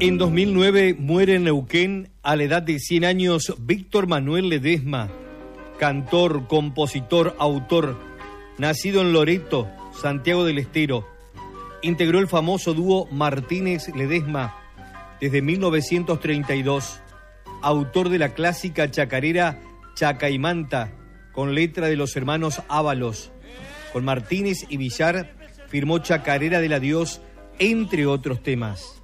En 2009 muere en Neuquén a la edad de 100 años Víctor Manuel Ledesma, cantor, compositor, autor, nacido en Loreto, Santiago del Estero. Integró el famoso dúo Martínez-Ledesma desde 1932, autor de la clásica chacarera Chacaimanta, con letra de los hermanos Ábalos. Con Martínez y Villar firmó Chacarera del Adiós, entre otros temas.